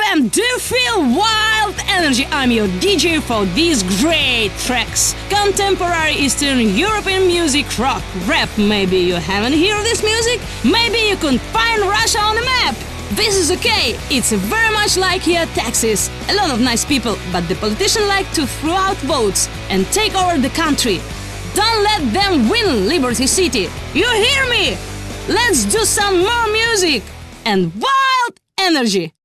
and do you feel wild energy? I'm your DJ for these great tracks. Contemporary Eastern European music, rock, rap. Maybe you haven't heard this music? Maybe you couldn't find Russia on the map. This is okay, it's very much like here Texas. A lot of nice people, but the politicians like to throw out votes and take over the country. Don't let them win Liberty City. You hear me? Let's do some more music and wild energy.